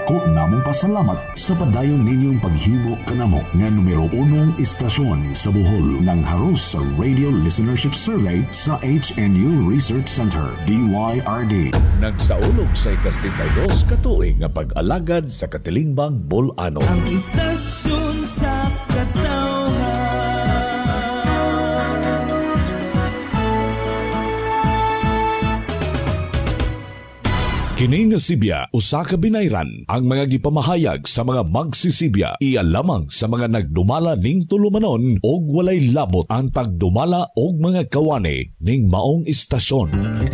Dako namong pasalamat sa padayon ninyong paghimo kanamo nga numero 1 istasyon sa Bohol ng haros sa Radio Listenership Survey sa HNU Research Center, DYRD. Nagsaulog sa ika-72 katuig nga pag-alagad sa Katilingbang, Bol-ano. Ang istasyon sa katawhan. Kini nga Sibya, usa ka binayran ang mga gipamahayag sa mga magsisibya. Iya lamang sa mga nagdumala ning tulumanon og walay labot ang tagdumala og mga kawani ning maong istasyon.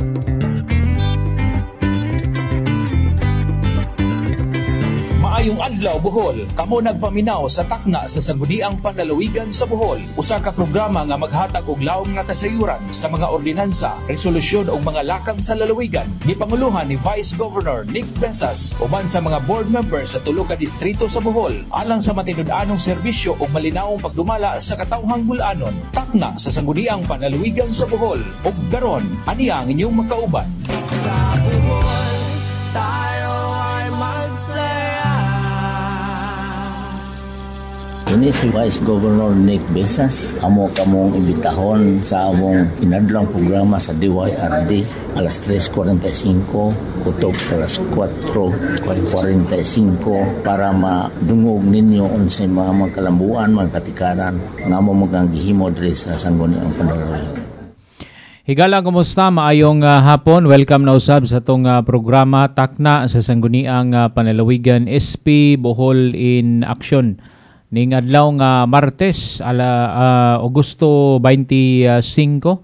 Maayong adlaw Bohol, kamo nagpaminaw sa takna sa Sangguniang Panlalawigan sa Bohol. Usa ka programa nga maghatag og laom nga kasayuran sa mga ordinansa, resolusyon ug mga lakang sa lalawigan. Gipanguluhan ni Vice Governor Nick Besas uban sa mga board members sa tulo ka distrito sa Bohol alang sa matinud-anong serbisyo ug malinawong pagdumala sa katawhang bulanon. Takna sa Sangguniang Panlalawigan sa Bohol. Ug karon, ani ang inyong makauban. Sa Bohol, tayo ay masaya. Ini si Vice Governor Nick Besas. Amo kamong imbitahon sa among inadlang programa sa DYRD alas 3:45 kutob alas 4:45 para madungog ninyo unsay mga kalambuan, mga katikaran nga amo magangihimo diri sa Sangguniang Panlalawigan. Higala, kumusta? Maayong hapon. Welcome na usab sa itong programa Takna sa Sangguniang Panlalawigan SP Bohol in Action. Ning adlaw nga Martes Agosto 25,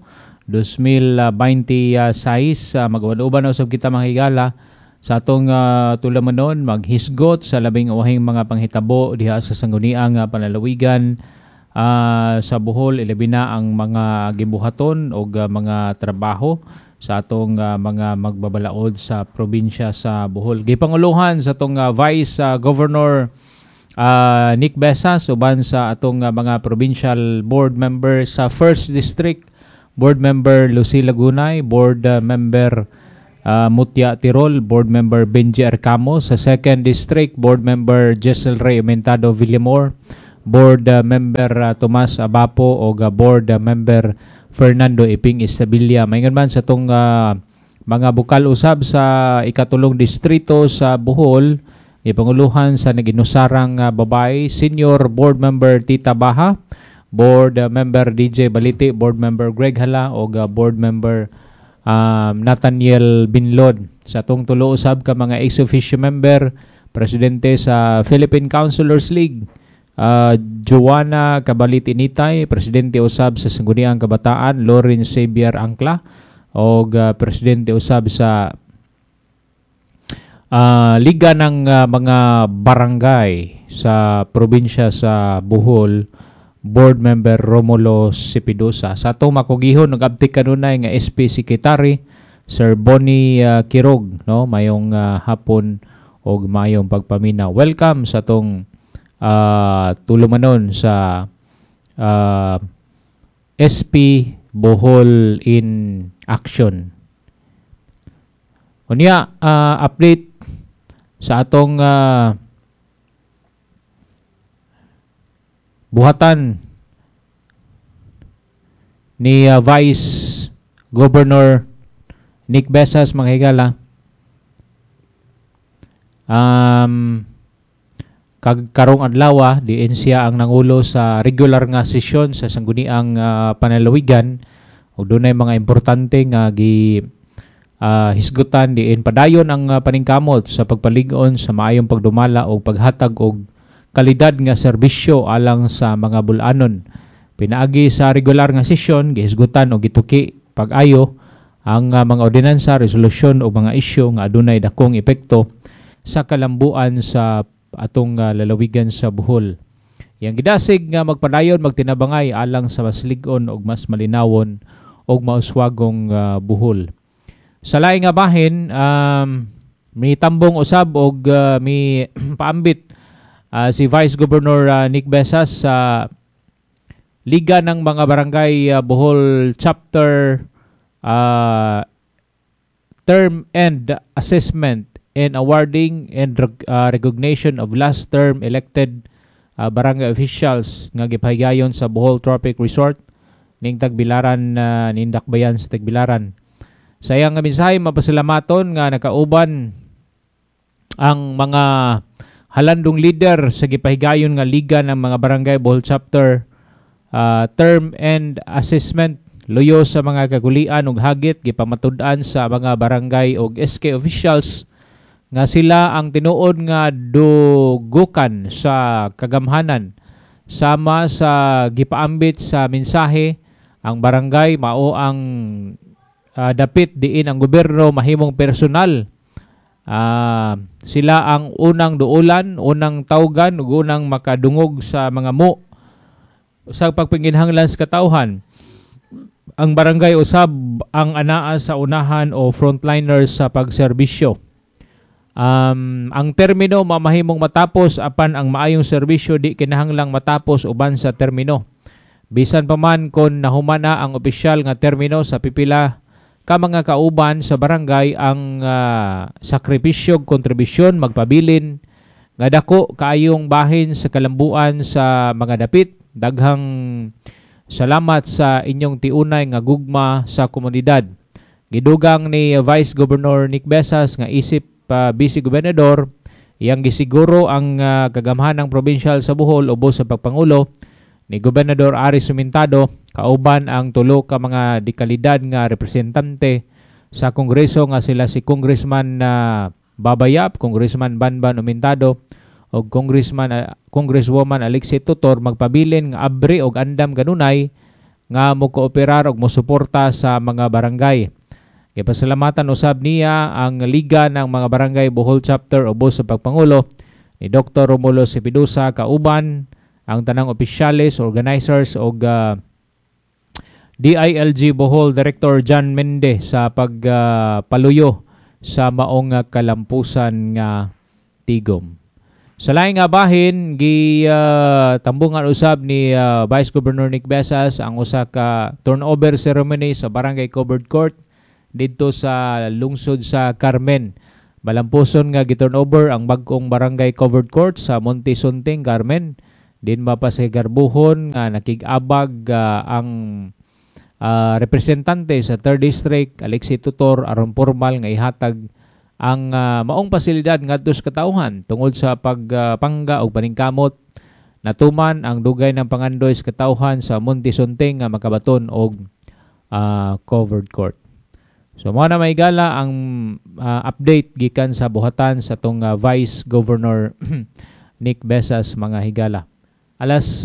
2026 magwan-uban na usab kita mga higala sa atong tulamanon maghisgot sa labing uhing mga panghitabo diha sa Sangguniang Panlalawigan sa Bohol. Ilabi na ang mga gibuhaton o mga trabaho sa atong mga magbabalaod sa probinsya sa Bohol. Gipanguluhan sa atong Vice Governor Nick Besas uban sa atong mga provincial board member sa 1st District, Board Member Lucy Lagunay, Board Member Mutya Tirol, Board Member Benji Arcamo, sa 2nd District, Board Member Jessel Ray Aumentado Villamor, Board Member Tomas Abapo o Board Member Fernando Iping Estabilia. Maingon man sa itong mga bukal usab sa ikatulong distrito sa Bohol, ipanguluhan sa naginusarang babae, Senior Board Member Tita Baha, Board Member DJ Baliti, Board Member Greg Hala o Board Member Nathaniel Binlod. Sa itong tulo usab ka mga ex-officio member, Presidente sa Philippine Counselors League, Joanna Cabaliti Nitay, Presidente usab sa Sangguniang Kabataan, Lauren Xavier Angkla o Presidente usab sa Liga ng mga barangay sa probinsya sa Bohol, Board Member Romulo Sipidosa. Sa itong makugihon, nag-abtik kanunay nga SP Secretary, Sir Bonnie Kirog, no? Mayong hapon o mayong pagpaminaw. Welcome sa itong tulumanon sa SP Bohol in Action. Unya, update sa atong buhatan ni Vice Governor Nick Besas, mga higala. Karong adlaw diin siya ang nangulo sa regular nga sesyon sa Sangguniang Panlalawigan ug dunay mga importante nga hisgutan diin padayon ang paningkamot sa pagpalig-on sa maayong pagdumala o paghatag og kalidad nga serbisyo alang sa mga bulanon. Pinaagi sa regular nga sesyon gihisgutan og gituki pag-ayo ang mga ordinansa, resolusyon o mga isyu nga adunay dakong epekto sa kalambuan sa atong lalawigan sa Bohol. Yang gidasig nga magpadayon magtinabangay alang sa mas lig-on og mas malinawon og mauswagong Bohol. Sa laing nga bahin, may tambong usab og may paambit si Vice Governor Nick Besas sa Liga ng mga Barangay Bohol Chapter Term End Assessment and awarding and recognition of last term elected barangay officials nga gipahigayon sa Bohol Tropic Resort ning Tagbilaran, ning Dakbayan sa Tagbilaran. Sa iyang mensahe, mapasalamaton nga nakauban ang mga halandong leader sa gipahigayon nga liga ng mga barangay Bohol Chapter term and assessment luyo sa mga kagulian ug hagit gipamatud-an sa mga barangay ug SK officials nga sila ang tinuod nga dugukan sa kagamhanan sama sa gipaambit sa mensahe. Ang barangay mao ang dapit diin ang gobyerno mahimong personal. Sila ang unang duulan, unang tawgan ug unang makadungog sa mga sa pagpinginhanglan sa katawhan. Ang barangay usab ang anaa sa unahan o frontliners sa pagserbisyo. Ang termino mamahimong matapos apan ang maayong serbisyo di kinahanglang matapos uban sa termino. Bisan pa man kon nahumana ang opisyal nga termino sa pipila ka mga kauban sa barangay, ang sakripisyo kontribusyon magpabilin nga dako kaayong bahin sa kalambuan sa mga dapit. Daghang salamat sa inyong tiunay nga gugma sa komunidad. Gidugang ni Vice Governor Nick Besas nga isip Vice Gobernador, iyang gisiguro ang kagamhanang provincial sa Bohol ubos sa pagpangulo ni Gobernador Ari Sumintado kauban ang tulo ka mga dekalidad nga representante sa Kongreso nga sila si Congressman Babayap, Congressman Banban Umintado o Congresswoman Alexie Tutor magpabilin nga abre og andam kanunay nga mo-kooperar og mosuporta sa mga barangay. Gipasalamatan usab niya ang Liga ng mga Barangay Bohol Chapter ubos sa pagpangulo ni Dr. Romulo Cepidusa kauban ang tanang opisyales, organizers og DILG Bohol Director John Mende sa pagpaluyo sa maong kalampusan nga tigom. Sa laing nga bahin, tambungan usab ni Vice Governor Nick Besas ang usa ka turnover ceremony sa Barangay Covered Court dito sa lungsod sa Carmen. Balampuson nga giturnover ang bag-ong Barangay Covered Court sa Monte Sunting, Carmen. Din mapasigarbuhon nga nakig-abag ang representante sa 3rd District, Alexie Tutor, aron formal nga ihatag ang maong pasilidad ngadto sa katawhan tungod sa pagpangga og paningkamot. Natuman ang dugay ng pangandoy sa katawhan sa Monte Sunting nga makabaton og covered court. So mao na maigala ang update gikan sa buhatan sa tong Vice Governor Nick Besas mga higala. Alas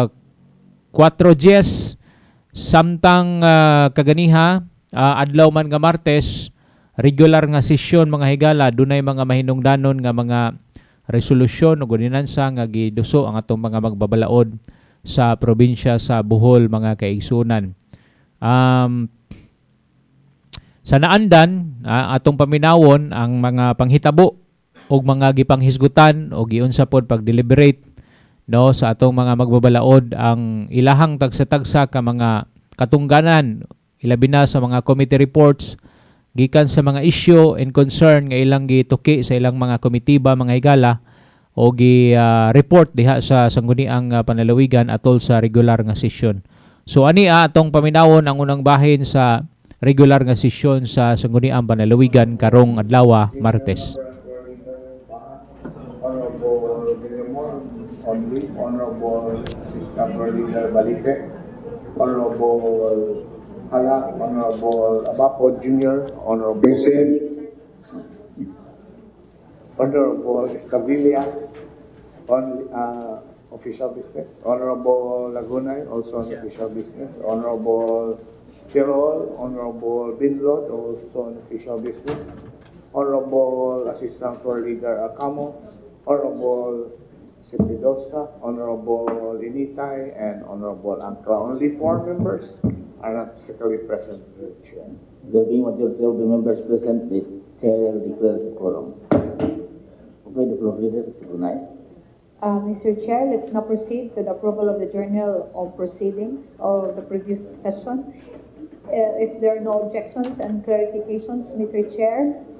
4:10 samtang kaganiha adlaw man nga Martes, regular nga sesyon mga higala, dunay mga mahinungdanon nga mga resolusyon o ordinansa nga giduso ang atong mga magbabalaod sa probinsya sa Bohol mga kaigsunan. Sa naandan, atong paminawon ang mga panghitabo o mga gipanghisgutan o giunsa pod pag-deliberate no, sa atong mga magbabalaod ang ilahang tagsa-tagsa ka mga katungganan, ilabi na sa mga committee reports, gikan sa mga issue and concern nga ilang gituki sa ilang mga komitiba mga higala o report diha sa sangguniang panalawigan atol sa regular nga sesyon. So ani atong paminawon ang unang bahin sa regular nga sesyon sa sangguniang panalawigan karong adlaw Martes. Honorable Assistant Leader Balite, Honorable Hala, Honorable Abapo Jr., Honorable Vincent, Honorable Escavilla, on official business, Honorable Lagunay, also on official business, Honorable Tirol, Honorable Binlod, also on official business, Honorable Assistant Floor Leader Acamo, Honorable Cepidosa, Honorable Initay, and Honorable Angkla. Only 4 members are not physically present to the chair. There being majority of the members present, the chair declares a quorum. Okay, the floor leader is recognized. Mr. Chair, let's now proceed to the approval of the Journal of Proceedings of the previous session. If there are no objections and clarifications, Mr. Chair,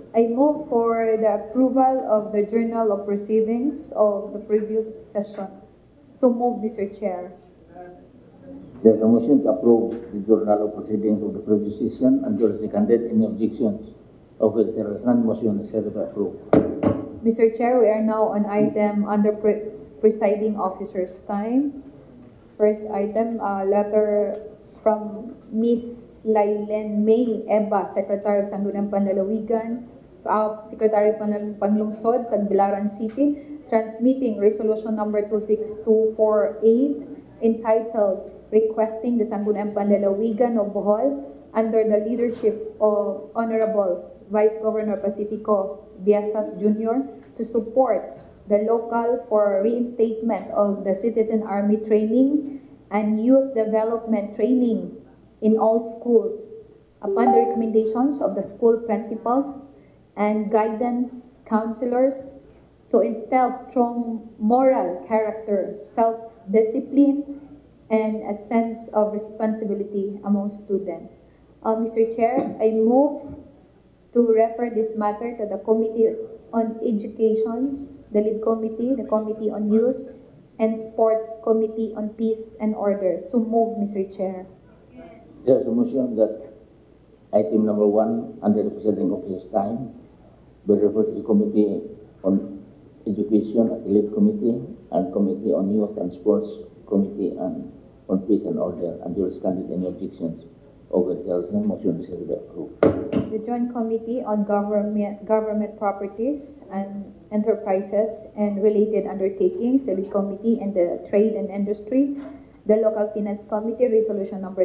I move for the approval of the Journal of Proceedings of the previous session. So move, Mr. Chair. There's a motion to approve the Journal of Proceedings of the previous session and duly seconded. Any objections? Okay, there is none. Motion is hereby approved. Mr. Chair, we are now on item under presiding officer's time. First item, letter from Ms. Lailen May Eba, Secretary of Sangguniang Panlalawigan, Secretary of Panlungsod, Tagbilaran City, transmitting resolution number 26248 entitled Requesting the Sangguniang Panlalawigan of Bohol under the leadership of Honorable Vice Governor Pacifico Biasas Jr. to support the local for reinstatement of the Citizen Army training and youth development training in all schools upon the recommendations of the school principals and guidance counselors to instill strong moral character, self-discipline, and a sense of responsibility among students. Mr. Chair, I move to refer this matter to the Committee on Education, the lead committee, the Committee on Youth, and Sports, Committee on Peace and Order. So move, Mr. Chair. There's a motion that item number 1 under the presiding officer's time be referred to the Committee on Education as the lead committee and Committee on Youth and Sports, Committee on Peace and Order, and duly seconded. Any objections? Okay, there is none. Motion is hereby approved. The Joint Committee on Government Properties and Enterprises and Related Undertakings, the lead committee, and the Trade and Industry, the Local Finance Committee, resolution number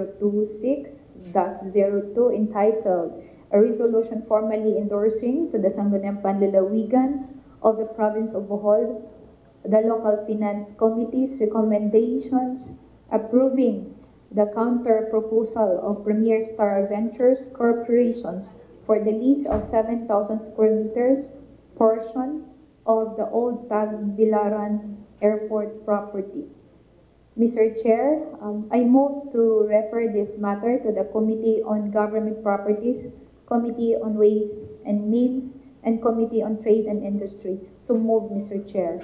2026-02 entitled A Resolution Formally Endorsing to the Sangguniang Panlalawigan of the Province of Bohol, the Local Finance Committee's recommendations approving the counter-proposal of Premier Star Ventures Corporations for the lease of 7,000 square meters portion of the old Tagbilaran Airport property. Mr. Chair, I move to refer this matter to the Committee on Government Properties, Committee on Ways and Means, and Committee on Trade and Industry. So move, Mr. Chair.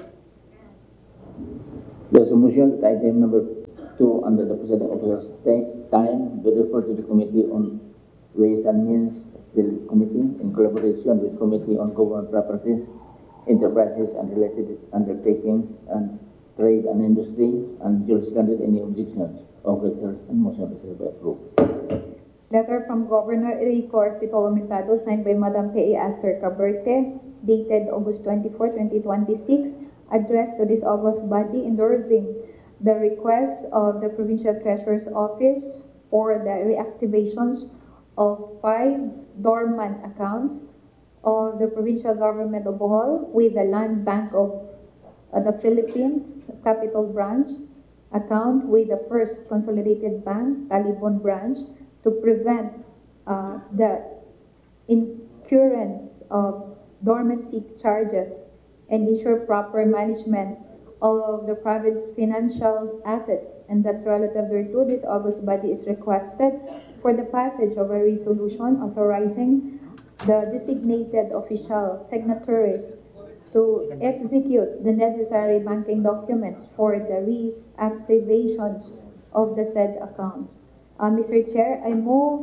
There's a motion that item number 2 under the presiding officer's time be referred to the Committee on Ways and Means, the committee, in collaboration with Committee on Government Properties, Enterprises and Related Undertakings, and Trade and Industry, and duly seconded. Any objections? Okay, sirs, and motion is hereby approved. Letter from Governor Enrico Arcito Aumentado, signed by Madam P.A. Aster Caberte, dated August 24, 2026, addressed to this august body endorsing the request of the Provincial Treasurer's Office for the reactivations of 5 dormant accounts of the Provincial Government of Bohol with the Land Bank of the Philippines Capital Branch account with the First Consolidated Bank, Talibon Branch, to prevent the incurrence of dormancy charges and ensure proper management of the province financial assets, and that's relative thereto. This august body is requested for the passage of a resolution authorizing the designated official signatories to execute the necessary banking documents for the reactivations of the said accounts. Mr. Chair, I move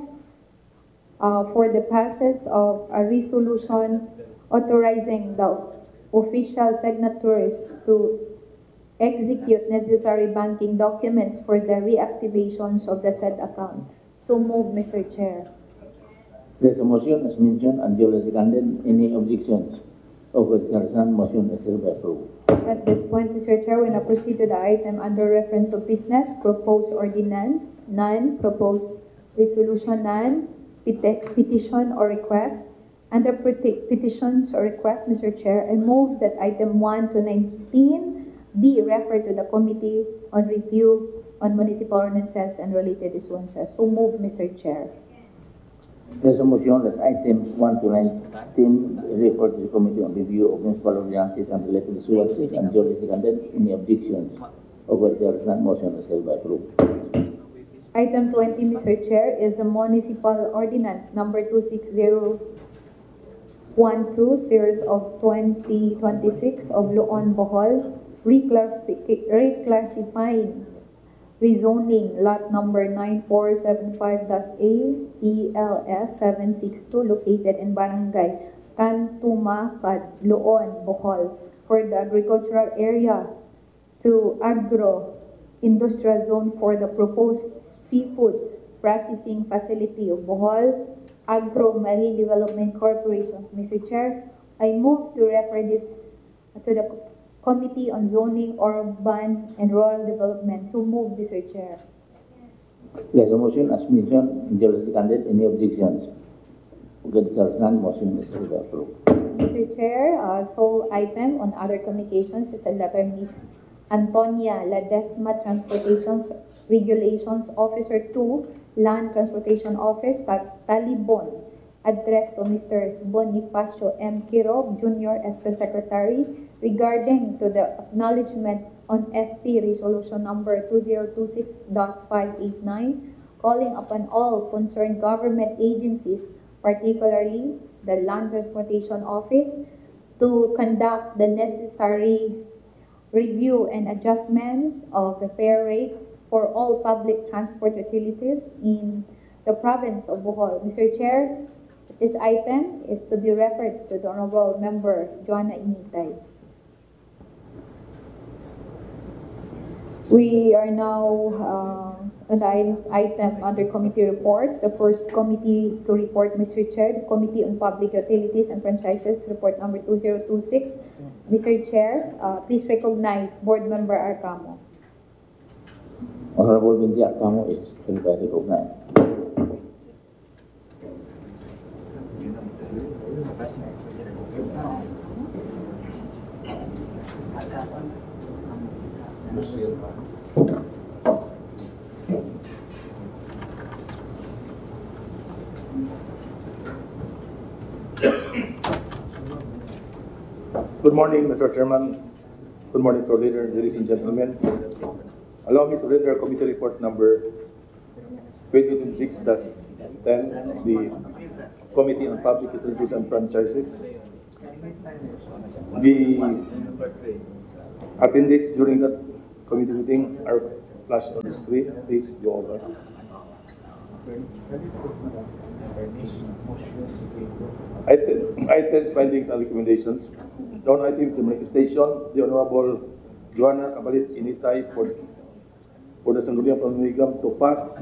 for the passage of a resolution authorizing the official signatories to execute necessary banking documents for the reactivations of the said account. So move, Mr. Chair. There's a motion as mentioned and duly seconded. Any objections? Okay, sirs, and motion is hereby approved. At this point, Mr. Chair, we now proceed to the item under reference of business. Proposed ordinance, none. Proposed resolution, none. Petition or request. Under petitions or requests, Mr. Chair, I move that item 1 to 19 be referred to the Committee on Review on Municipal Ordinances and Related Issuances. So move, Mr. Chair. There's a motion that items 1 to 19 be referred to the Committee on Review of Municipal Ordinances and Related Issuances, and duly seconded. Any objections? Okay, there is none. Motion is hereby approved. Item 20, Mr. Chair, is a municipal ordinance number 260 12 series of 2026 of Luon Bohol, reclassifying rezoning lot number 9475-A PLS 762 located in Barangay Cantumakad, Luon, Bohol for the agricultural area to agro-industrial zone for the proposed seafood processing facility of Bohol Agro-Marine Development Corporation. Mr. Chair, I move to refer this to the Committee on Zoning, Urban and Rural Development. So move, Mr. Chair. There's a motion as mentioned, duly seconded. Any objections? Okay, there is none. Motion is approved. Mr. Chair, sole item on other communications is a letter Ms. Antonia Ladesma, Transportation Regulations Officer 2, Land Transportation Office, Talibon, addressed to Mr. Bonifacio M. Quirob, Jr. SP Secretary, regarding to the acknowledgement on SP Resolution number 2026-589, calling upon all concerned government agencies, particularly the Land Transportation Office, to conduct the necessary review and adjustment of the fare rates for all public transport utilities in the province of Bohol. Mr. Chair, this item is to be referred to the Honorable Member Joanna Initay. We are now on the item under committee reports. The first committee to report, Mr. Chair, the Committee on Public Utilities and Franchises, report number 2026. Mr. Chair, please recognize Board Member Arcamo. Honorable Benji Arcamo is hereby recognized. Good morning, Mr. Chairman. Good morning, Floor Leader, ladies and gentlemen. Allow me to read our committee report number 2026-10, the Committee on Public Utilities and Franchises. The attendees during that committee meeting are flashed on the screen. Please go over. Items, findings, and recommendations. Down items, the manifestation, the Honorable Joanna Cabalit Initay for the Sangguniang Panunigam to pass,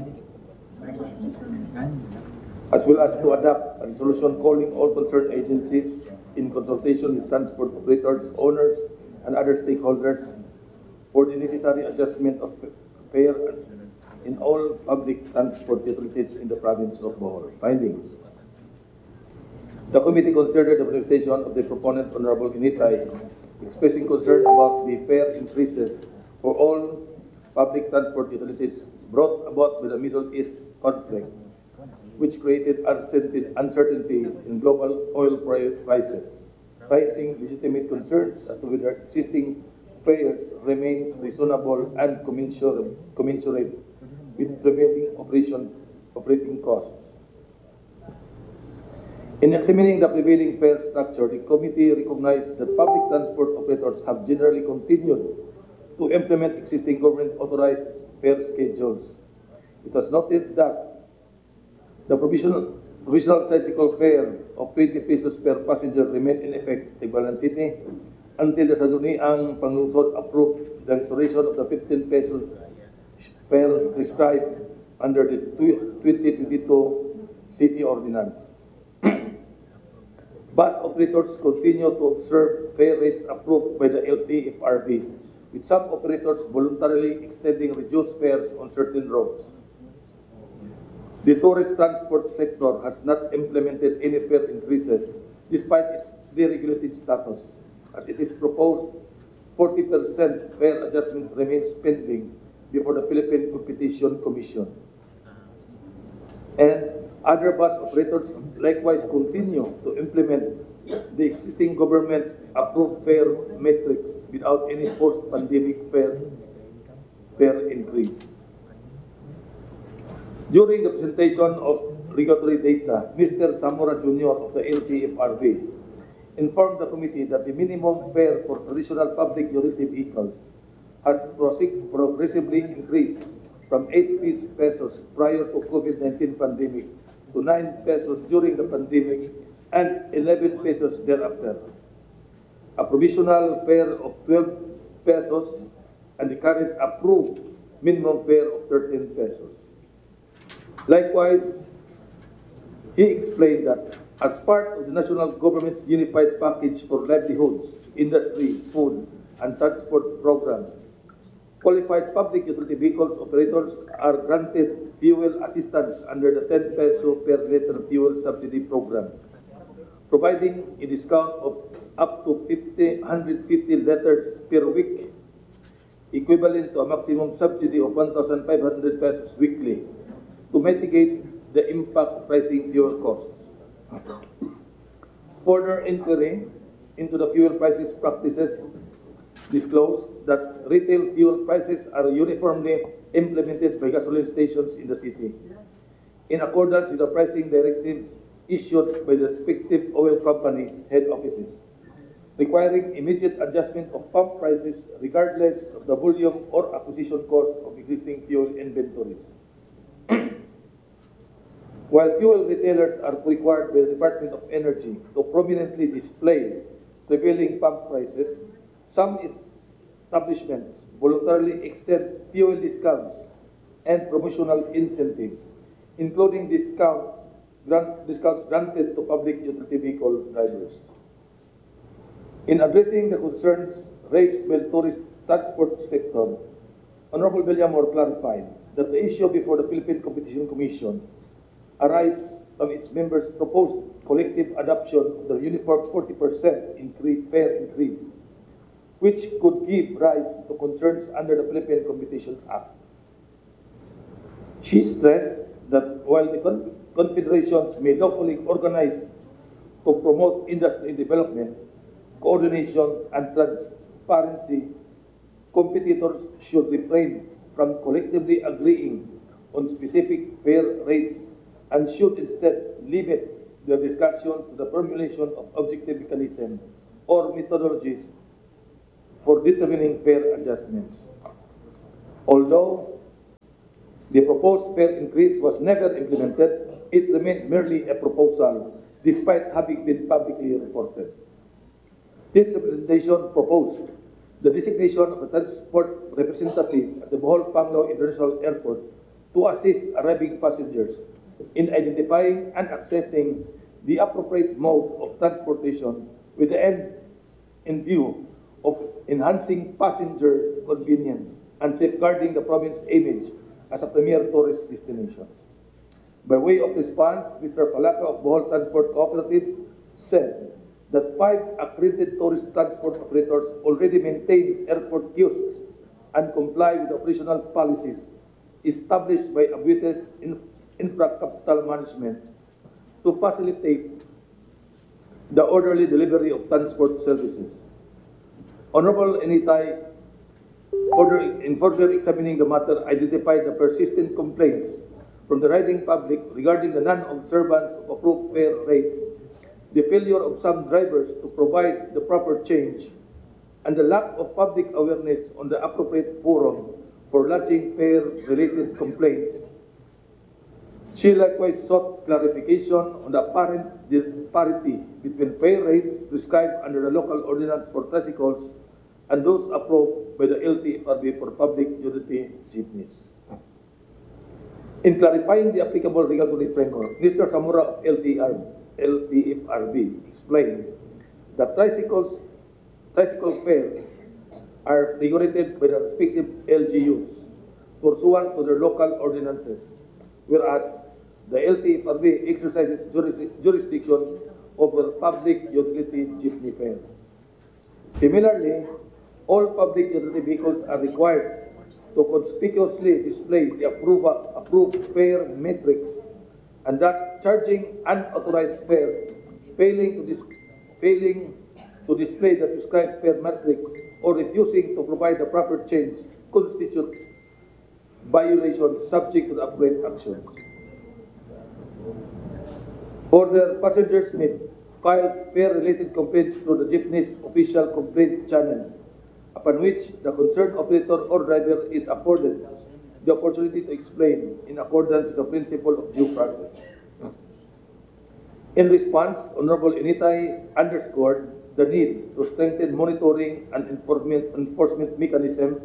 as well as to adopt a resolution calling all concerned agencies in consultation with transport operators, owners, and other stakeholders for the necessary adjustment of fare in all public transport utilities in the province of Bohol. Findings. The committee considered the manifestation of the proponent, Honorable Initay, expressing concern about the fare increases for all public transport utilities brought about by the Middle East conflict, which created uncertainty in global oil prices, raising legitimate concerns as to whether existing fares remain reasonable and commensurate with prevailing operating costs. In examining the prevailing fare structure, the committee recognized that public transport operators have generally continued to implement existing government-authorized fare schedules. It was noted that the provisional tricycle fare of 20 pesos per passenger remained in effect in Tagbalan City until the Sangguniang Panglungsod approved the restoration of the 15 peso fare prescribed under the 2022 City Ordinance. Bus operators continue to observe fare rates approved by the LTFRB, with some operators voluntarily extending reduced fares on certain routes. The tourist transport sector has not implemented any fare increases despite its deregulated status, as it is proposed 40% fare adjustment remains pending before the Philippine Competition Commission. And other bus operators likewise continue to implement the existing government-approved fare metrics without any post-pandemic fare increase. During the presentation of regulatory data, Mr. Zamora Jr. of the LTFRB informed the committee that the minimum fare for traditional public utility vehicles has progressively increased from 8 pesos prior to COVID-19 pandemic to 9 pesos during the pandemic and 11 pesos thereafter. A provisional fare of 12 pesos and the current approved minimum fare of 13 pesos. Likewise, he explained that as part of the national government's unified package for livelihoods, industry, food, and transport program, qualified public utility vehicles operators are granted fuel assistance under the 10 peso per liter fuel subsidy program, providing a discount of up to 150 liters per week, equivalent to a maximum subsidy of 1,500 pesos weekly, to mitigate the impact of rising fuel costs. Further inquiry into the fuel prices practices disclosed that retail fuel prices are uniformly implemented by gasoline stations in the city, in accordance with the pricing directives issued by the respective oil company head offices, requiring immediate adjustment of pump prices regardless of the volume or acquisition cost of existing fuel inventories. While fuel retailers are required by the Department of Energy to prominently display prevailing pump prices, some establishments voluntarily extend fuel discounts and promotional incentives, including discounts granted to public utility vehicle drivers. In addressing the concerns raised by the tourist transport sector, Honorable Villamor clarified that the issue before the Philippine Competition Commission arises from its members' proposed collective adoption of the uniform 40% fare increase, which could give rise to concerns under the Philippine Competition Act. She stressed that while the confederations may lawfully organize to promote industry development, coordination, and transparency, competitors should refrain from collectively agreeing on specific fare rates and should instead limit their discussions to the formulation of objective mechanism or methodologies for determining fare adjustments. Although the proposed fare increase was never implemented, it remained merely a proposal despite having been publicly reported. This representation proposed the designation of a transport representative at the Bohol-Panglao International Airport to assist arriving passengers in identifying and accessing the appropriate mode of transportation with the end in view of enhancing passenger convenience and safeguarding the province's image as a premier tourist destination. By way of response, Mr. Palaka of Bohol Transport Cooperative said that 5 accredited tourist transport operators already maintain airport kiosks and comply with operational policies established by Abuetes Infracapital Management to facilitate the orderly delivery of transport services. Honorable Enitay, in further examining the matter, identified the persistent complaints from the riding public regarding the non-observance of approved fare rates, the failure of some drivers to provide the proper change, and the lack of public awareness on the appropriate forum for lodging fare-related complaints. She likewise sought clarification on the apparent disparity between fare rates prescribed under the local ordinance for tricycles and those approved by the LTFRB for public utility jeepneys. In clarifying the applicable regulatory framework, Mr. Samura of LTFRB explained that tricycle fares are regulated by the respective LGUs pursuant to their local ordinances, whereas the LTFRB exercises jurisdiction over public utility jeepney fares. Similarly, all public utility vehicles are required to conspicuously display the approved fare matrix, and that charging unauthorized fares failing to display the prescribed fare matrix or refusing to provide the proper change constitutes violations subject to the appropriate actions. Further, passengers may file fare-related complaints through the jeepney's official complaint channels, upon which the concerned operator or driver is afforded the opportunity to explain in accordance with the principle of due process. In response, Honorable Initay underscored the need to strengthen monitoring and enforcement mechanism,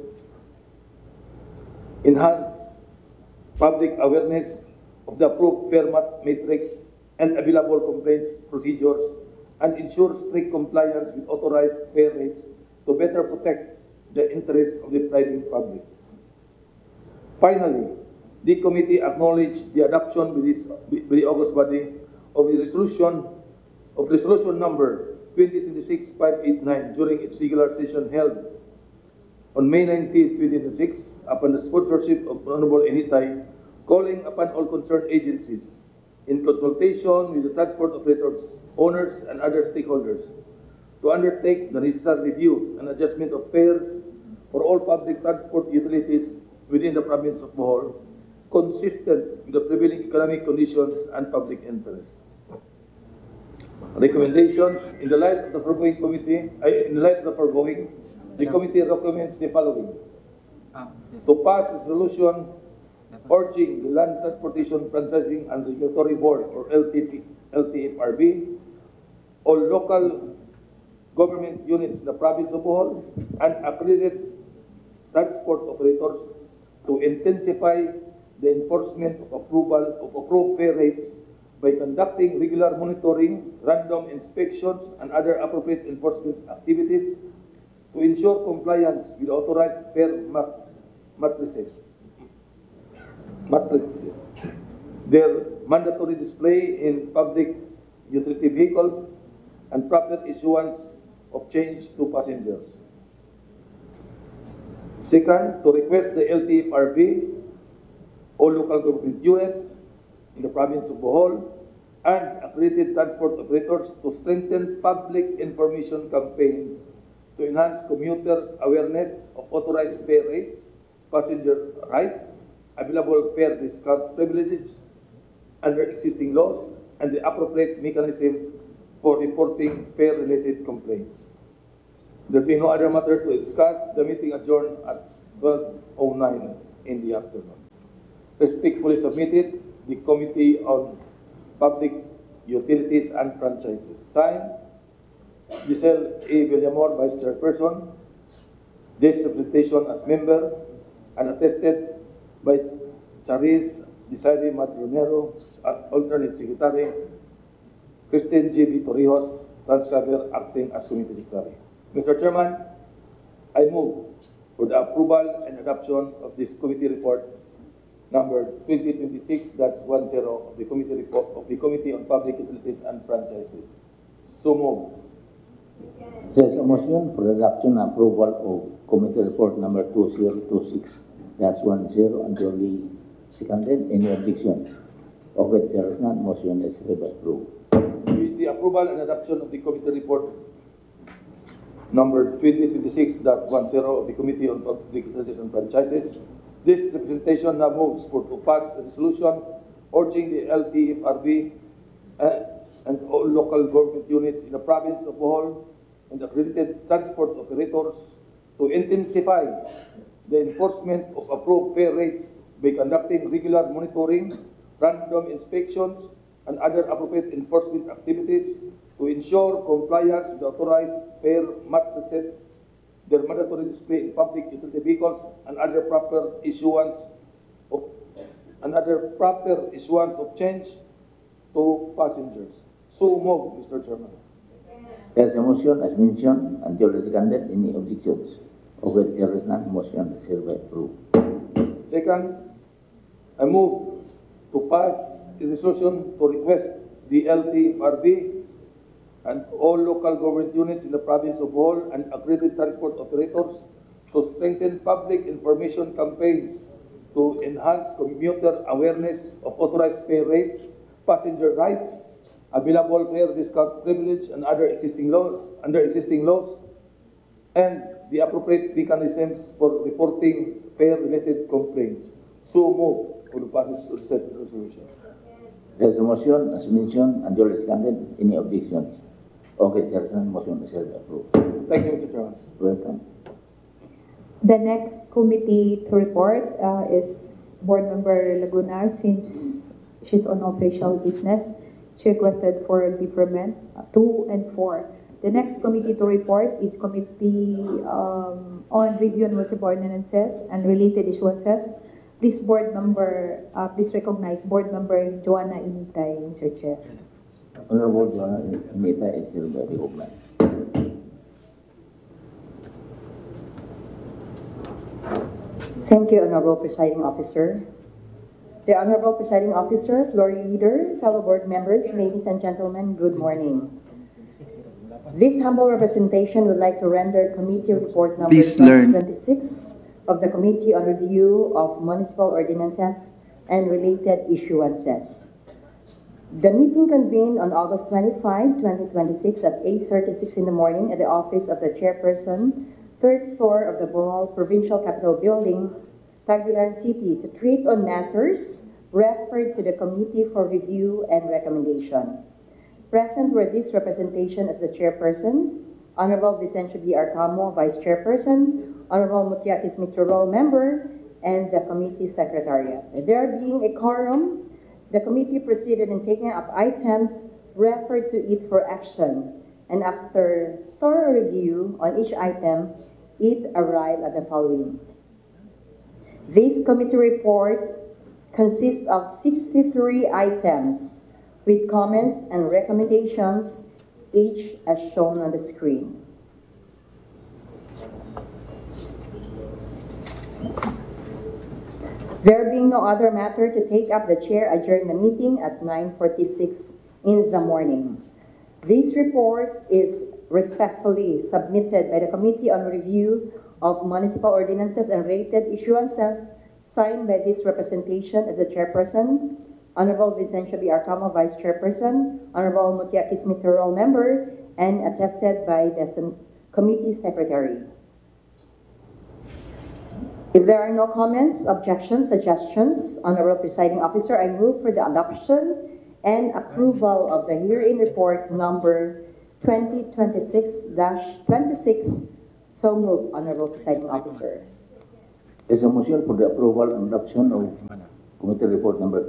enhance public awareness of the approved fare matrix and available complaints procedures, and ensure strict compliance with authorized fare rates to better protect the interests of the driving public. Finally, the committee acknowledged the adoption by the August body of the resolution number 2026-589 during its regular session held on May 19, 2026, upon the sponsorship of Honorable Initay, calling upon all concerned agencies, in consultation with the transport operators, owners, and other stakeholders, to undertake the necessary review and adjustment of fares for all public transport utilities within the province of Bohol, consistent with the prevailing economic conditions and public interest. Recommendations: in the light of the foregoing, the committee recommends the following: to pass a resolution urging the Land Transportation Franchising and Regulatory Board, or LTFRB, all local government units in the province of Bohol and accredited transport operators to intensify the enforcement of approved fare rates by conducting regular monitoring, random inspections, and other appropriate enforcement activities to ensure compliance with authorized fare matrices. Their mandatory display in public utility vehicles, and proper issuance of change to passengers. Second, to request the LTFRB, all local government units in the province of Bohol, and accredited transport operators to strengthen public information campaigns to enhance commuter awareness of authorized fare rates, passenger rights, available fare discount privileges under existing laws, and the appropriate mechanism for reporting fare-related complaints. There being no other matter to discuss, the meeting adjourned at 12:09 in the afternoon. Respectfully submitted, the Committee on Public Utilities and Franchises. Signed, Giselle A. Villamor, Vice Chairperson. This representation as member, and attested by Charis Desiree Madronero, alternate secretary, Christine G. B. Torrijos, transcriber, acting as committee secretary. Mr. Chairman, I move for the approval and adoption of this committee report number 2026-10 of the committee report of the Committee on Public Utilities and Franchises. So moved. There's a motion for adoption and approval of committee report number 2026-10 and duly seconded. Any objections? Okay, there is none. Motion is hereby approved. With the approval and adoption of the committee report number 2026-10 of the Committee on Public Utilities and Franchises, this representation now moves to pass a resolution urging the LTFRB and all local government units in the province of Bohol and accredited transport operators to intensify the enforcement of approved fare rates by conducting regular monitoring, random inspections, and other appropriate enforcement activities to ensure compliance with authorized fare matrices, their mandatory display in public utility vehicles, and other proper issuance of change to passengers. So moved, Mr. Chairman. There's a motion as mentioned and duly seconded. Any objections? Okay, there is none. Motion is hereby approved. Second, I move to pass a resolution to request the LTFRB and all local government units in the province of Bohol and accredited transport operators to strengthen public information campaigns to enhance commuter awareness of authorized fare rates, passenger rights, available fare discount privilege, and under existing laws, and the appropriate mechanisms for reporting fare-related complaints. So moved for the passage of said resolution. There's a motion as mentioned and duly seconded. Any objections? Okay, Chairman, motion is approved. Thank you, Mr. Chairman. Welcome. The next committee to report is Board Member Laguna. Since she's on official business, she requested for deferment 2 and 4. The next committee to report is Committee on Review and Municipal Ordinances and Related Issuances. Please recognize Board Member Joanna Initay, Mr. Chair. Honorable Joanna Initay is hereby recognized. Thank you, Honorable Presiding Officer. The Honorable Presiding Officer, floor leader, fellow board members, ladies and gentlemen, good morning. This humble representation would like to render Committee Report number 2026 of the Committee on Review of Municipal Ordinances and Related Issuances. The meeting convened on August 25, 2026 at 8:36 in the morning at the office of the chairperson, 3rd floor of the Bohol Provincial Capitol Building, Tagbilaran City, to treat on matters referred to the Committee for Review and Recommendation. Present were this representation as the chairperson, Honorable Vicencio B. Arcamo, Vice Chairperson, Honorable Mutiakis Mitrorol, Member, and the Committee Secretariat. There being a quorum, the committee proceeded in taking up items referred to it for action, and after thorough review on each item, it arrived at the following. This committee report consists of 63 items with comments and recommendations, each as shown on the screen. There being no other matter to take up, the chair adjourned the meeting at 9:46 in the morning. This report is respectfully submitted by the Committee on Review of Municipal Ordinances and Related Issuances, signed by this representation as the chairperson, Honorable Vicencio B. Arcamo, Vice Chairperson, Honorable Mutiakis Mitrorol, Member, and attested by the Committee Secretary. If there are no comments, objections, suggestions, Honorable Presiding Officer, I move for the adoption and approval of the herein report number 2026-26. So moved, Honorable Presiding Officer. There's a motion for the approval and adoption of Committee Report number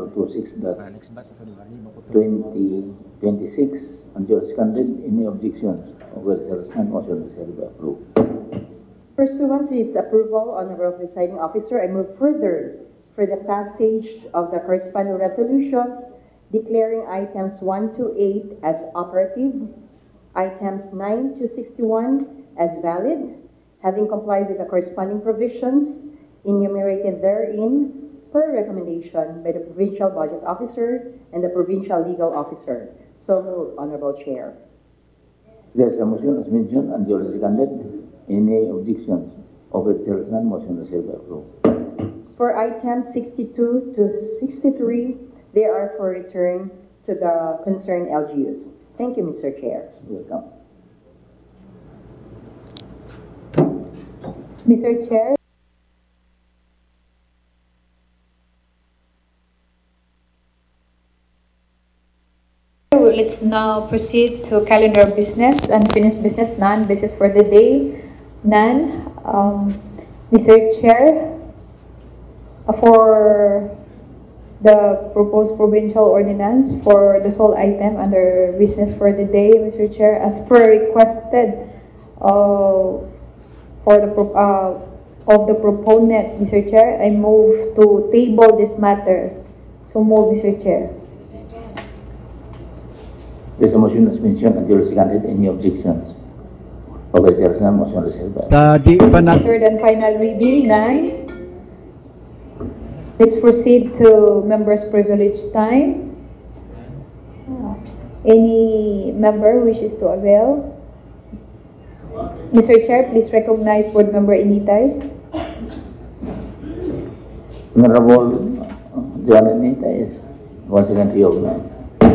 2026-2026 and your seconded. Any objections? Well, there is none. Motion is hereby approved. Pursuant to its approval, Honorable Presiding Officer, I move further for the passage of the corresponding resolutions declaring items 1 to 8 as operative, items 9 to 61 as valid, having complied with the corresponding provisions enumerated therein per recommendation by the Provincial Budget Officer and the Provincial Legal Officer. So moved, Honorable Chair. There's a motion as mentioned and your seconded. Any objections? Of it, there is none. Motion is hereby approved. For items 62 to 63, they are for return to the concerned LGUs. Thank you, Mr. Chair. Welcome. Mr. Chair, let's now proceed to calendar of business. Unfinished business, none. Business for the day, none. Mr. Chair, for the proposed provincial ordinance for the sole item under business for the day, Mr. Chair, as per requested for the of the proponent, Mr. Chair, I move to table this matter. So move, Mr. Chair. There's a motion as mentioned and your seconded. Any objections? Okay, there is none. Motion is hereby. Third and final reading, none. Let's proceed to members' privilege time. Any member wishes to avail? Mr. Chair, please recognize Board Member Initay. Honorable Joanna Initay is once again recognized.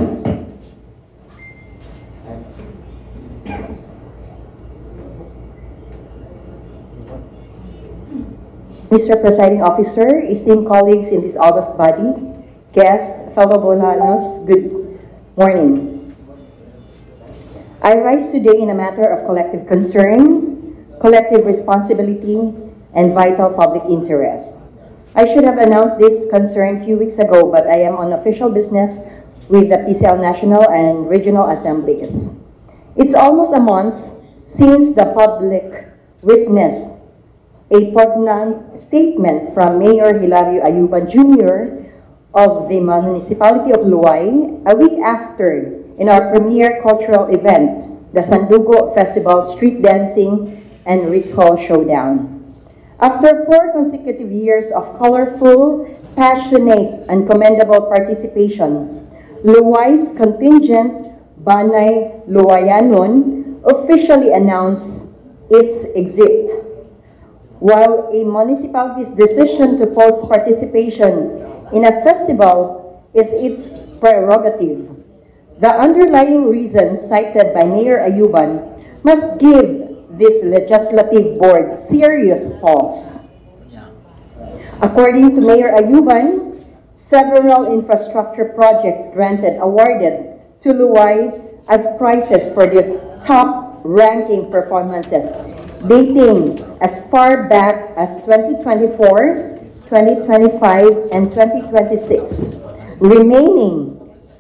Mr. Presiding Officer, esteemed colleagues in this august body, guests, fellow Bolanos, good morning. I rise today in a matter of collective concern, collective responsibility, and vital public interest. I should have announced this concern a few weeks ago, but I am on official business with the PCL National and Regional Assemblies. It's almost a month since the public witnessed a poignant statement from Mayor Hilario Ayuban Jr. of the municipality of Luay a week after, in our premier cultural event, the Sandugo Festival Street Dancing and Ritual Showdown. After 4 consecutive years of colorful, passionate, and commendable participation, Luay's contingent, Banay Luayanon, officially announced its exit. While a municipality's decision to pause participation in a festival is its prerogative, the underlying reasons cited by Mayor Ayuban must give this legislative board serious pause. According to Mayor Ayuban, several infrastructure projects awarded to Luay as prizes for their top-ranking performances, dating as far back as 2024, 2025, and 2026, remain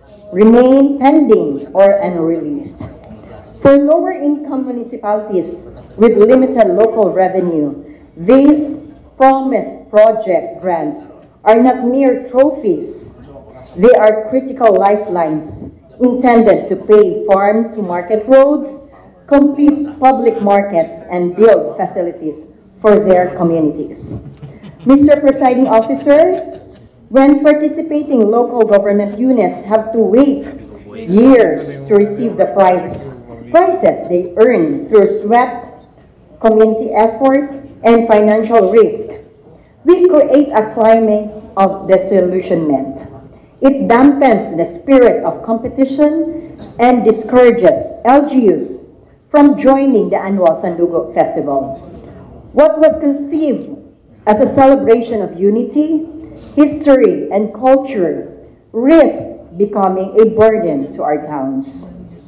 pending or unreleased. For lower-income municipalities with limited local revenue, these promised project grants are not mere trophies. They are critical lifelines intended to pave farm-to-market roads, complete public markets, and build facilities for their communities. Mr. Presiding Officer, when participating local government units have to wait years to receive the prizes they earn through sweat, community effort, and financial risk, we create a climate of disillusionment. It dampens the spirit of competition and discourages LGUs from joining the annual Sandugo Festival. What was conceived as a celebration of unity, history, and culture risks becoming a burden to our towns.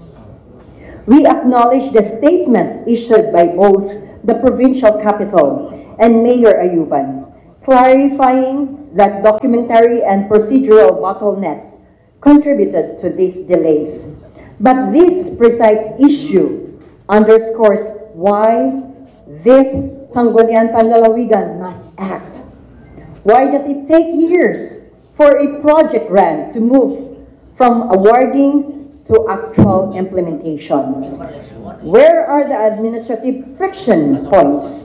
We acknowledge the statements issued by both the provincial capital and Mayor Ayuban, clarifying that documentary and procedural bottlenecks contributed to these delays. But this precise issue underscores why this Sangguniang Panlalawigan must act. Why does it take years for a project grant to move from awarding to actual implementation? Where are the administrative friction points?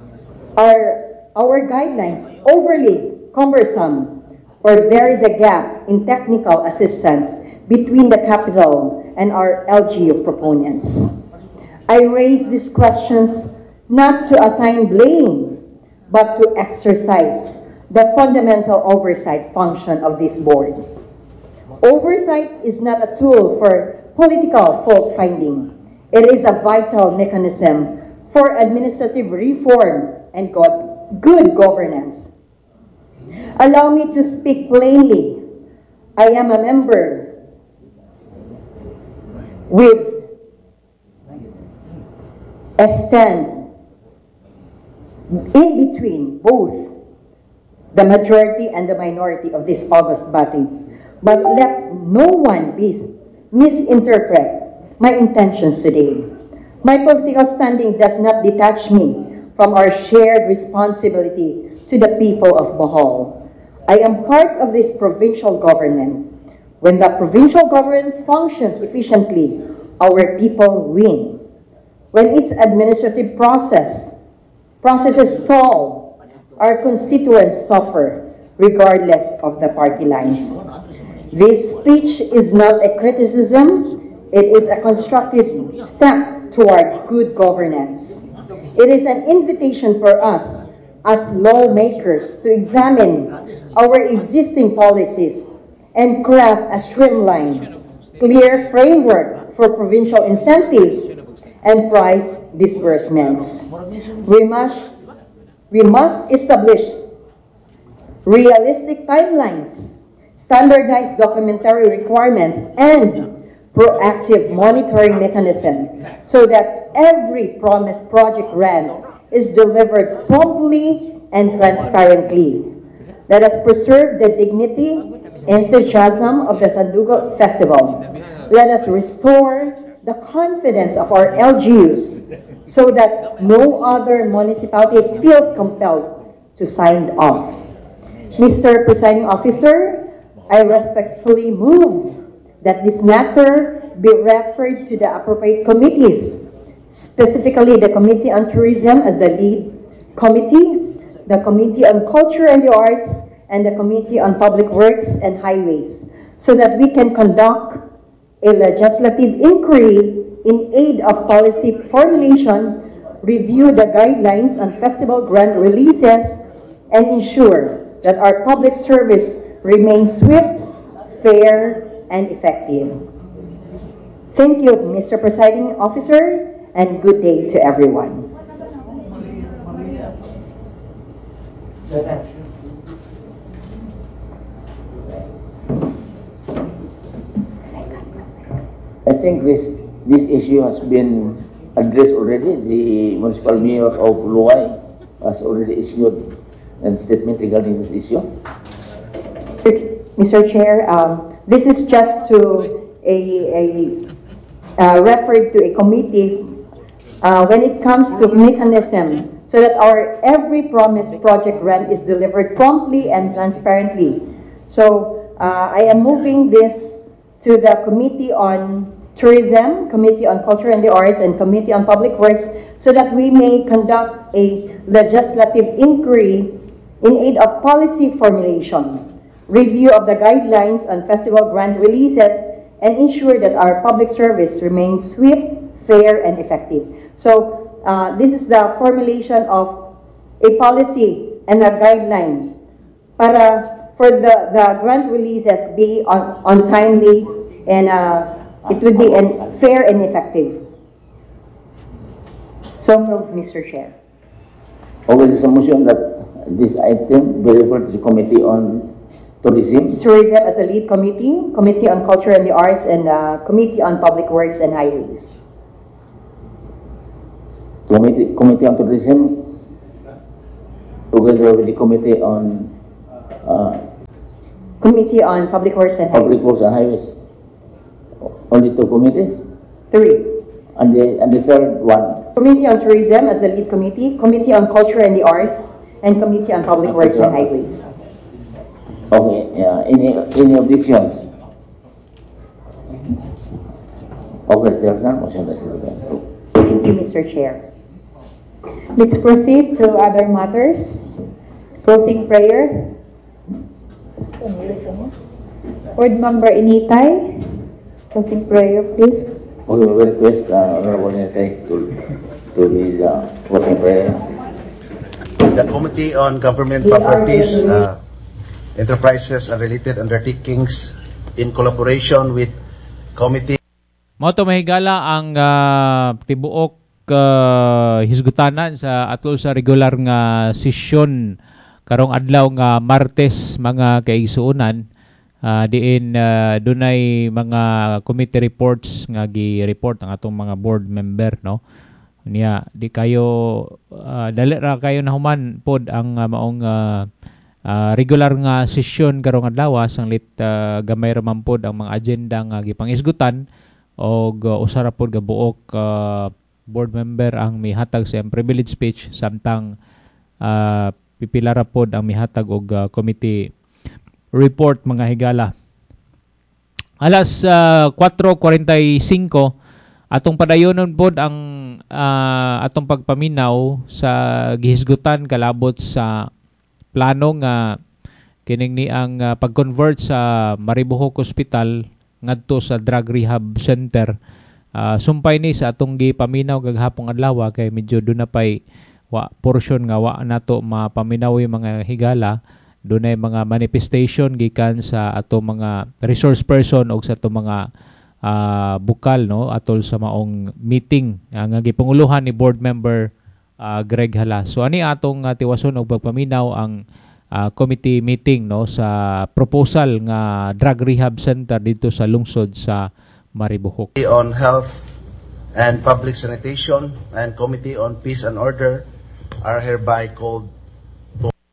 Are our guidelines overly cumbersome, or there is a gap in technical assistance between the capital and our LGU proponents? I raise these questions not to assign blame, but to exercise the fundamental oversight function of this board. Oversight is not a tool for political fault-finding. It is a vital mechanism for administrative reform and good governance. Allow me to speak plainly. I am a member with a stand in between both the majority and the minority of this august body. But let no one misinterpret my intentions today. My political standing does not detach me from our shared responsibility to the people of Bohol. I am part of this provincial government. When the provincial government functions efficiently, our people win. When its administrative processes stall, our constituents suffer, regardless of the party lines. This speech is not a criticism, it is a constructive step toward good governance. It is an invitation for us as lawmakers to examine our existing policies and craft a streamlined, clear framework for provincial incentives and prize disbursements. We must establish realistic timelines, standardized documentary requirements, and proactive monitoring mechanism so that every promised project grant is delivered promptly and transparently. Let us preserve the dignity and enthusiasm of the Sandugo Festival. Let us restore the confidence of our LGUs so that no other municipality feels compelled to sign off. Mr. Presiding Officer, I respectfully move that this matter be referred to the appropriate committees, specifically the Committee on Tourism as the lead committee, the Committee on Culture and the Arts, and the Committee on Public Works and Highways, so that we can conduct a legislative inquiry in aid of policy formulation, review the guidelines on festival grant releases, and ensure that our public service remains swift, fair, and effective. Thank you, Mr. Presiding Officer, and good day to everyone. I think this issue has been addressed already. The municipal mayor of Luay has already issued a statement regarding this issue. Mr. Chair, this is just to referred to a committee when it comes to mechanism so that our every promised project grant is delivered promptly and transparently. So I am moving this to the Committee on Tourism, Committee on Culture and the Arts, and Committee on Public Works so that we may conduct a legislative inquiry in aid of policy formulation, review of the guidelines on festival grant releases, and ensure that our public service remains swift, fair, and effective. So this is the formulation of a policy and a guideline para for the grant releases be on timely and it would be fair and effective. So moved, Mr. Chair. Okay, there's a motion that this item be referred to the Committee on Tourism. Tourism as the lead committee, Committee on Culture and the Arts, and Committee on Public Works and Highways. Committee on Tourism together with the Committee on Committee on Public Works and Highways. Public Works and Highways. Only two committees? Three. And the third one? Committee on Tourism as the lead committee, Committee on Culture and the Arts, and Committee on Public Works and Highways. Okay, any objections? Okay, Chairman, motion is taken. Thank you, Mr. Chair. Let's proceed to other matters. Closing prayer. Board Member Initay, closing prayer, please. We will request Honorable Initay to lead the closing prayer. The Committee on Government Properties, Enterprises and Related Undertakings in collaboration with Committee. Moto mahigala ang tibuok hisgutanan sa atol sa regular nga sesyon karong adlaw nga Martes mga kaigsuonan diin dunay mga committee reports nga gi-report ang atong mga board member no niya di kayo dali ra kayo nahuman pod ang maong regular nga sesyon karong adlaw sanglit gamay ra man pod ang mga agenda nga gipangisgutan og usa ra pod ga buok board member ang mihatag sa privilege speech samtang pipila ra pod ang mihatag og committee report mga higala. Alas 4:45 atong padayonon pod ang atong pagpaminaw sa gihisgutan kalabot sa plano nga kining ni ang pag-convert sa Maribojoc Hospital ngadto sa Drug Rehab Center. Sumpay ni sa atong gipaminaw gaghapong adlaw kay medyo doon na pay portion nga wa nato mapaminawi mga higala. Doon ay mga manifestation gikan sa ato mga resource person o sa ato mga bukal no atol sa maong meeting nga gipanguluhan ni board member Greg Hala. So ani atong tiwason og pagpaminaw ang committee meeting no sa proposal nga drug rehab center dito sa lungsod sa Maribohok. Committee on Health and Public Sanitation and Committee on Peace and Order are hereby called